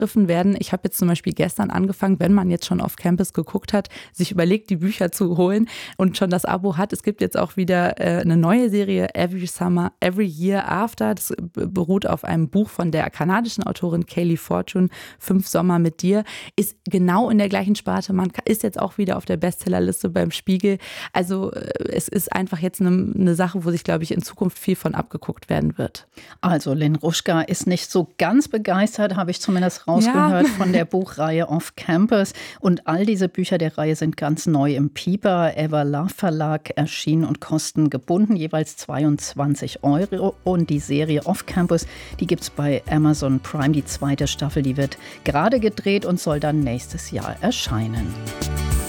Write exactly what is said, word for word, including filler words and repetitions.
aufgegriffen werden. Ich habe jetzt zum Beispiel gestern angefangen, wenn man jetzt schon auf Campus geguckt hat, sich überlegt, die Bücher zu holen und schon das Abo hat. Es gibt jetzt auch wieder äh, eine neue Serie, Every Summer, Every Year After. Das beruht auf einem Buch von der kanadischen Autorin Kaylee Fortune, Fünf Sommer mit dir. Ist genau in der gleichen Sparte. Man ist jetzt auch wieder auf der Bestsellerliste beim Spiegel. Also es ist einfach jetzt eine, eine Sache, wo sich, glaube ich, in Zukunft viel von abgeguckt werden wird. Also Lynn Ruschka ist nicht so ganz begeistert, habe ich zumindest rausgehört, ja. von der Buchreihe Off Campus. Und all diese Bücher der Reihe sind ganz neu im Piper Ever Love Verlag erschienen und kosten gebunden jeweils zweiundzwanzig Euro. Und die Serie Off Campus, die gibt es bei Amazon Prime. Die zweite Staffel, die wird gerade gedreht und soll dann nächstes Jahr erscheinen.